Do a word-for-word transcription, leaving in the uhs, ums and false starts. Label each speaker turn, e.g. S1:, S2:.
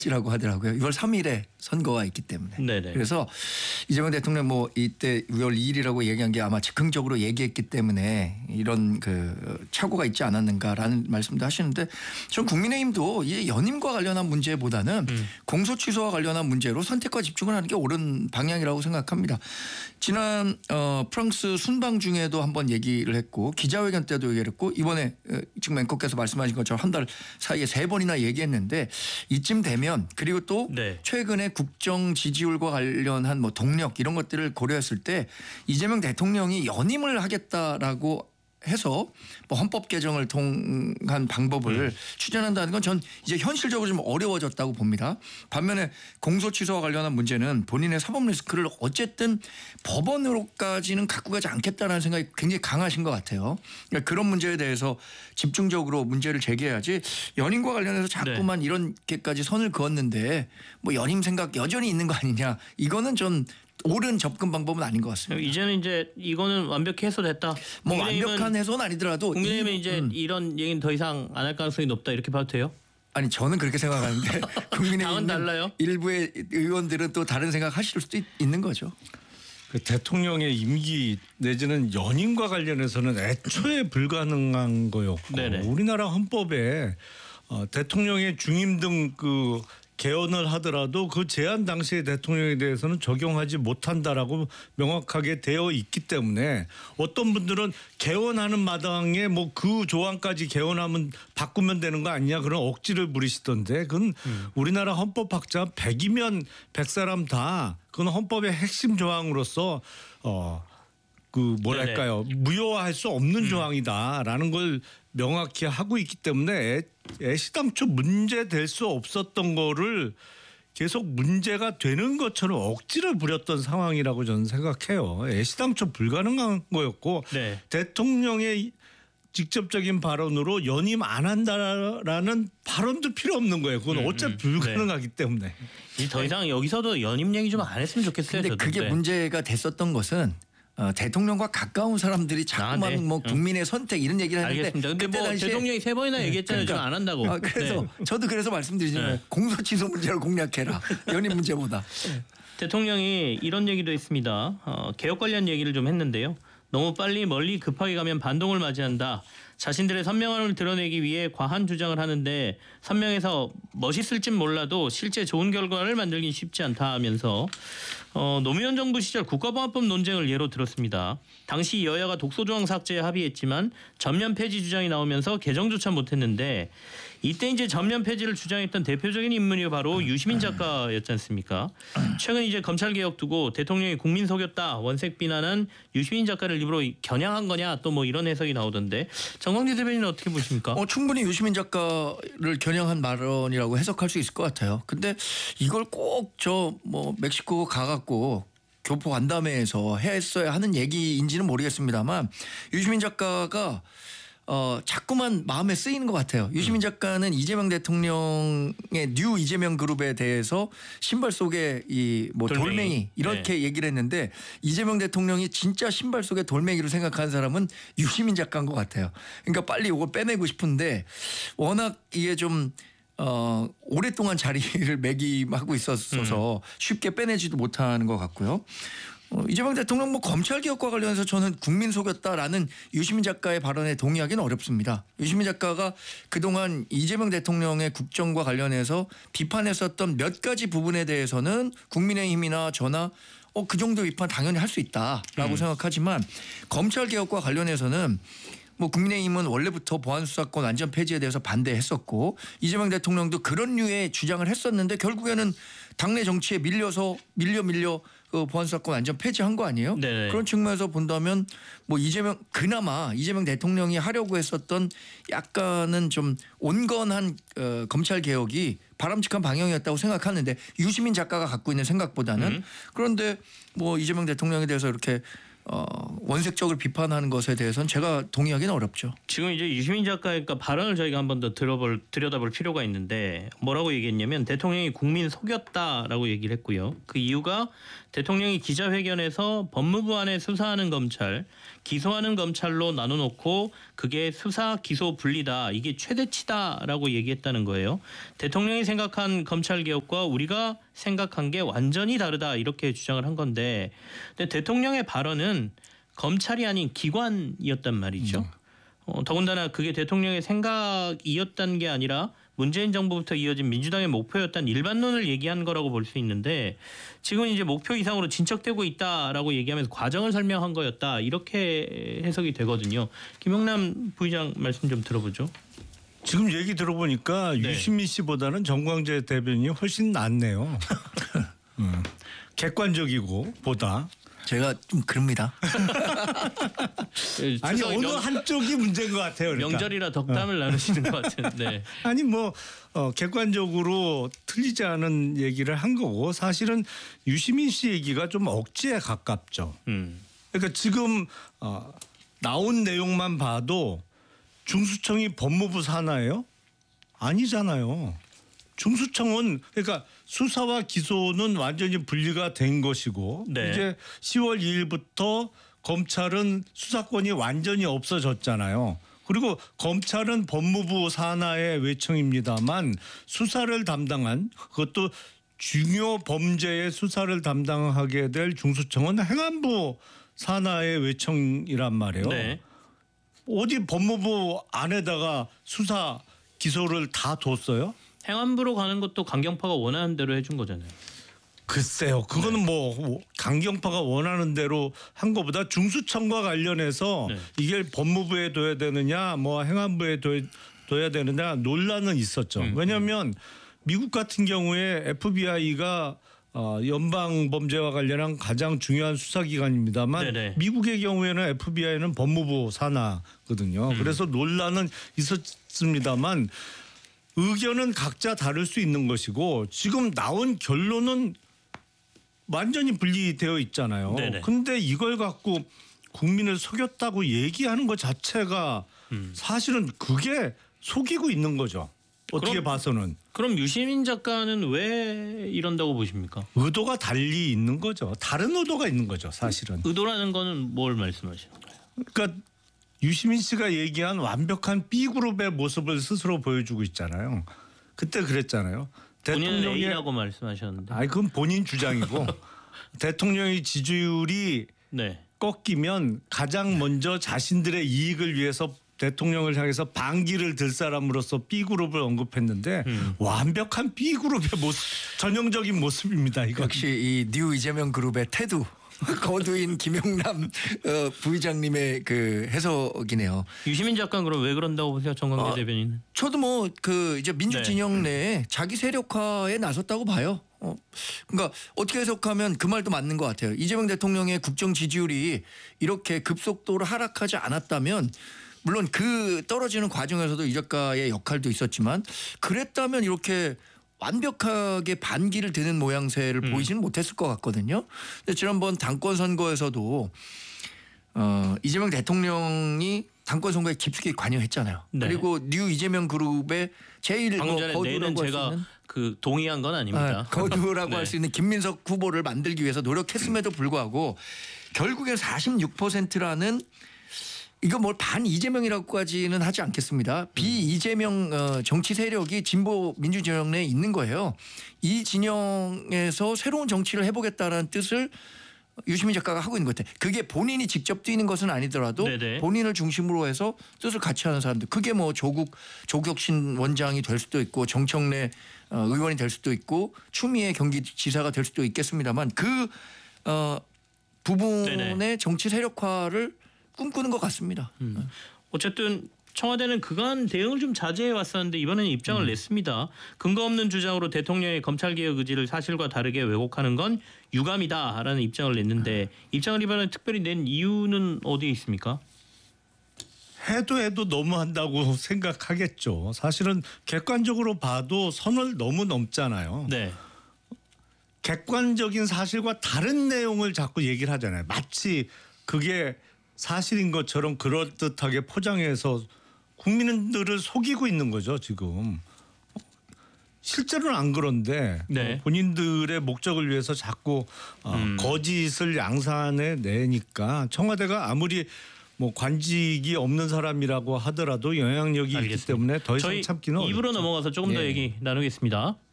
S1: 라고 하더라고요. 유월 삼일에 선거가 있기 때문에.
S2: 네네.
S1: 그래서 이재명 대통령 뭐 이때 유월 이일이라고 얘기한 게 아마 즉흥적으로 얘기했기 때문에 이런 그 착오가 있지 않았는가라는 말씀도 하시는데 전 국민의힘도 이 연임과 관련한 문제보다는 음. 공소 취소와 관련한 문제로 선택과 집중을 하는 게 옳은 방향이라고 생각합니다. 지난 어 프랑스 순방 중에도 한번 얘기를 했고 기자회견 때도 얘기를 했고 이번에 지금 앵커께서 말씀하신 것처럼 한 달 사이에 세 번이나 얘기했는데 이쯤 되면 그리고 또 네. 최근에 국정 지지율과 관련한 뭐 동력 이런 것들을 고려했을 때 이재명 대통령이 연임을 하겠다라고 해서 뭐 헌법 개정을 통한 방법을 음. 추진한다는 건 전 이제 현실적으로 좀 어려워졌다고 봅니다. 반면에 공소 취소와 관련한 문제는 본인의 사법 리스크를 어쨌든 법원으로까지는 갖고 가지 않겠다는 생각이 굉장히 강하신 것 같아요. 그러니까 그런 문제에 대해서 집중적으로 문제를 제기해야지 연임과 관련해서 자꾸만 네. 이렇게까지 선을 그었는데 뭐 연임 생각 여전히 있는 거 아니냐. 이거는 좀 옳은 접근 방법은 아닌 것 같습니다.
S2: 이제는 이제 이거는 완벽히 해소됐다.
S1: 뭐 완벽한 해소는 아니더라도
S2: 국민의힘은 이제 음. 이런 얘기는 더 이상 안 할 가능성이 높다 이렇게 봐도 돼요?
S1: 아니 저는 그렇게 생각하는데 국민의힘
S2: 달라요?
S1: 일부의 의원들은 또 다른 생각하실 수도 있, 있는 거죠.
S3: 그 대통령의 임기 내지는 연임과 관련해서는 애초에 불가능한 거였고 네네. 우리나라 헌법에 어, 대통령의 중임 등 그 개헌을 하더라도 그 제한 당시의 대통령에 대해서는 적용하지 못한다라고 명확하게 되어 있기 때문에 어떤 분들은 개헌하는 마당에 뭐 그 조항까지 개헌하면 바꾸면 되는 거 아니냐 그런 억지를 부리시던데 그건 음. 우리나라 헌법학자 백이면 백 사람 다 그건 헌법의 핵심 조항으로서 어. 그 뭐랄까요 네네. 무효화할 수 없는 음. 조항이다라는 걸 명확히 하고 있기 때문에 애시당초 문제될 수 없었던 거를 계속 문제가 되는 것처럼 억지를 부렸던 상황이라고 저는 생각해요. 애시당초 불가능한 거였고 네. 대통령의 직접적인 발언으로 연임 안 한다라는 발언도 필요 없는 거예요. 그건 음, 어차피 불가능하기 네. 때문에.
S2: 더 이상 여기서도 연임 얘기 좀 안 했으면 좋겠어요.
S1: 근데 그게 네. 문제가 됐었던 것은 어, 대통령과 가까운 사람들이 자꾸만 아, 네. 뭐 국민의 응. 선택 이런 얘기를 하는데
S2: 알겠습니다. 근데 뭐 대통령이 세 번이나 네. 얘기했잖아요. 그러니까, 안 한다고.
S1: 아, 그래서 네. 저도 그래서 말씀드리지만 네. 공소 취소 문제를 공략해라. 연임 문제보다. 네.
S2: 대통령이 이런 얘기도 했습니다. 어, 개혁 관련 얘기를 좀 했는데요. 너무 빨리 멀리 급하게 가면 반동을 맞이한다. 자신들의 선명함을 드러내기 위해 과한 주장을 하는데 선명해서 멋있을진 몰라도 실제 좋은 결과를 만들긴 쉽지 않다 하면서 어, 노무현 정부 시절 국가보안법 논쟁을 예로 들었습니다. 당시 여야가 독소조항 삭제에 합의했지만 전면 폐지 주장이 나오면서 개정조차 못했는데 이때 이제 전면 폐지를 주장했던 대표적인 인물이 바로 유시민 작가였지 않습니까? 최근 이제 검찰개혁 두고 대통령이 국민 속였다 원색 비난한 유시민 작가를 일부러 겨냥한 거냐 또 뭐 이런 해석이 나오던데 정광재 대변인은 어떻게 보십니까?
S1: 어, 충분히 유시민 작가를 겨냥한 발언이라고 해석할 수 있을 것 같아요. 근데 이걸 꼭 저 뭐 멕시코 가갖고 교포 간담회에서 했어야 하는 얘기인지는 모르겠습니다만 유시민 작가가 어, 자꾸만 마음에 쓰이는 것 같아요. 유시민 작가는 이재명 대통령의 뉴 이재명 그룹에 대해서 신발 속에 이 뭐 돌멩이. 돌멩이 이렇게 네. 얘기를 했는데 이재명 대통령이 진짜 신발 속에 돌멩이로 생각하는 사람은 유시민 작가인 것 같아요. 그러니까 빨리 이걸 빼내고 싶은데 워낙 이게 좀 어, 오랫동안 자리를 매김하고 있었어서 음. 쉽게 빼내지도 못하는 것 같고요. 어, 이재명 대통령 뭐 검찰개혁과 관련해서 저는 국민 속였다라는 유시민 작가의 발언에 동의하기는 어렵습니다. 유시민 작가가 그동안 이재명 대통령의 국정과 관련해서 비판했었던 몇 가지 부분에 대해서는 국민의힘이나 저나 어, 그 정도 비판 당연히 할 수 있다라고 음. 생각하지만 검찰개혁과 관련해서는 뭐 국민의힘은 원래부터 보안수사권 완전 폐지에 대해서 반대했었고 이재명 대통령도 그런 류의 주장을 했었는데 결국에는 당내 정치에 밀려서 밀려 밀려 그 보안수사권 완전 폐지한 거 아니에요? 네네. 그런 측면에서 본다면 뭐 이재명 그나마 이재명 대통령이 하려고 했었던 약간은 좀 온건한 어, 검찰 개혁이 바람직한 방향이었다고 생각하는데 유시민 작가가 갖고 있는 생각보다는 음. 그런데 뭐 이재명 대통령에 대해서 이렇게 어, 원색적으로 비판하는 것에 대해서는 제가 동의하기는 어렵죠.
S2: 지금 이제 유시민 작가의 발언을 저희가 한 번 더 들어볼 들여다볼 필요가 있는데 뭐라고 얘기했냐면 대통령이 국민 속였다라고 얘기를 했고요. 그 이유가 대통령이 기자회견에서 법무부 안에 수사하는 검찰, 기소하는 검찰로 나눠놓고 그게 수사 기소 분리다. 이게 최대치다라고 얘기했다는 거예요. 대통령이 생각한 검찰 개혁과 우리가 생각한 게 완전히 다르다. 이렇게 주장을 한 건데 근데 대통령의 발언은 검찰이 아닌 기관이었단 말이죠.
S1: 음.
S2: 어, 더군다나 그게 대통령의 생각이었다는 게 아니라 문재인 정부부터 이어진 민주당의 목표였다는 일반론을 얘기한 거라고 볼 수 있는데 지금 이제 목표 이상으로 진척되고 있다라고 얘기하면서 과정을 설명한 거였다 이렇게 해석이 되거든요. 김영남 부의장 말씀 좀 들어보죠.
S3: 지금 얘기 들어보니까
S2: 네.
S3: 유시민 씨보다는 정광재 대변인이 훨씬 낫네요. 음, 객관적이고 보다.
S1: 제가 좀 그럽니다.
S3: 아니
S2: 추석
S3: 어느
S2: 명,
S3: 한쪽이 문제인 것 같아요. 그러니까.
S2: 명절이라 덕담을 나누시는 것 같은데.
S3: 아니 뭐 어, 객관적으로 틀리지 않은 얘기를 한 거고 사실은 유시민 씨 얘기가 좀 억지에 가깝죠.
S2: 음.
S3: 그러니까 지금 어, 나온 내용만 봐도 중수청이 법무부 산하예요? 아니잖아요. 중수청은 그러니까 수사와 기소는 완전히 분리가 된 것이고
S2: 네.
S3: 이제 시월 이일부터 검찰은 수사권이 완전히 없어졌잖아요. 그리고 검찰은 법무부 산하의 외청입니다만 수사를 담당한 그것도 중요 범죄의 수사를 담당하게 될 중수청은 행안부 산하의 외청이란 말이에요.
S2: 네.
S3: 어디 법무부 안에다가 수사 기소를 다 뒀어요?
S2: 행안부로 가는 것도 강경파가 원하는 대로 해준 거잖아요.
S3: 글쎄요. 그거는 뭐 강경파가 원하는 대로 한 것보다 중수청과 관련해서
S2: 네.
S3: 이게 법무부에 둬야 되느냐 뭐 행안부에 둬야, 둬야 되느냐 논란은 있었죠.
S2: 음,
S3: 왜냐하면 미국 같은 경우에 에프비아이가 어, 연방 범죄와 관련한 가장 중요한 수사기관입니다만
S2: 네네.
S3: 미국의 경우에는 에프비아이는 법무부 산하거든요.
S2: 음.
S3: 그래서 논란은 있었습니다만 의견은 각자 다를 수 있는 것이고 지금 나온 결론은 완전히 분리되어 있잖아요.
S2: 네네.
S3: 근데 이걸 갖고 국민을 속였다고 얘기하는 것 자체가
S2: 음.
S3: 사실은 그게 속이고 있는 거죠. 어떻게
S2: 그럼-
S3: 봐서는.
S2: 그럼 유시민 작가는 왜 이런다고 보십니까?
S3: 의도가 달리 있는 거죠. 다른 의도가 있는 거죠. 사실은.
S2: 의도라는 거는 뭘 말씀하시는 거예요?
S3: 그러니까 유시민 씨가 얘기한 완벽한 B그룹의 모습을 스스로 보여주고 있잖아요. 그때 그랬잖아요.
S2: 본인은
S3: 대통령의
S2: A라고 말씀하셨는데.
S3: 아니 그건 본인 주장이고 대통령의 지지율이
S2: 네.
S3: 꺾이면 가장 먼저 자신들의 이익을 위해서 대통령을 향해서 반기를 들 사람으로서 B그룹을 언급했는데
S2: 음.
S3: 완벽한 B그룹의 모습, 전형적인 모습입니다. 이거.
S1: 역시 이 뉴 이재명 그룹의 태두. 거두인 김영남 어, 부의장님의 그 해석이네요.
S2: 유시민 작가는 그럼 왜 그런다고 보세요, 정광재
S1: 어,
S2: 대변인은?
S1: 저도 뭐 그 이제 민주
S2: 네.
S1: 진영 내에 자기 세력화에 나섰다고 봐요. 어, 그러니까 어떻게 해석하면 그 말도 맞는 것 같아요. 이재명 대통령의 국정 지지율이 이렇게 급속도로 하락하지 않았다면 물론 그 떨어지는 과정에서도 이 작가의 역할도 있었지만 그랬다면 이렇게 완벽하게 반기를 드는 모양새를
S2: 음.
S1: 보이지는 못했을 것 같거든요. 근데 지난번 당권 선거에서도 어, 이재명 대통령이 당권 선거에 깊숙이 관여했잖아요.
S2: 네.
S1: 그리고 뉴 이재명 그룹의 제일
S2: 방금
S1: 뭐
S2: 전에 내는
S1: 거두라고 할 수
S2: 제가
S1: 있는
S2: 그 동의한 건 아닙니다.
S1: 아, 거두라고
S2: 네.
S1: 할 수 있는 김민석 후보를 만들기 위해서 노력했음에도 불구하고 결국엔 사십육 퍼센트라는 이거 뭘 반 이재명이라고까지는 하지 않겠습니다. 비 이재명 어, 정치 세력이 진보 민주 진영 내에 있는 거예요. 이 진영에서 새로운 정치를 해보겠다라는 뜻을 유시민 작가가 하고 있는 것 같아요. 그게 본인이 직접 뛰는 것은 아니더라도
S2: 네네.
S1: 본인을 중심으로 해서 뜻을 같이 하는 사람들. 그게 뭐 조국 조국신 원장이 될 수도 있고 정청래 어, 의원이 될 수도 있고 추미애 경기지사가 될 수도 있겠습니다만 그 어, 부분의
S2: 네네.
S1: 정치 세력화를 꿈꾸는 것 같습니다.
S2: 음. 어쨌든 청와대는 그간 대응을 좀 자제해 왔었는데 이번에는 입장을
S1: 음.
S2: 냈습니다. 근거 없는 주장으로 대통령의 검찰개혁 의지를 사실과 다르게 왜곡하는 건 유감이다라는 입장을 냈는데 입장을 이번에 특별히 낸 이유는 어디에 있습니까?
S3: 해도 해도 너무 한다고 생각하겠죠. 사실은 객관적으로 봐도 선을 너무 넘잖아요.
S2: 네.
S3: 객관적인 사실과 다른 내용을 자꾸 얘기를 하잖아요. 마치 그게 사실인 것처럼 그럴듯하게 포장해서 국민들을 속이고 있는 거죠 지금. 실제로는 안 그런데
S2: 네.
S3: 본인들의 목적을 위해서 자꾸 어,
S2: 음.
S3: 거짓을 양산해 내니까 청와대가 아무리 뭐 관직이 없는 사람이라고 하더라도 영향력이
S2: 알겠습니다.
S3: 있기 때문에 더 이상
S2: 저희
S3: 참기는
S2: 입으로
S3: 어렵죠.
S2: 넘어가서 조금 더
S3: 예.
S2: 얘기 나누겠습니다.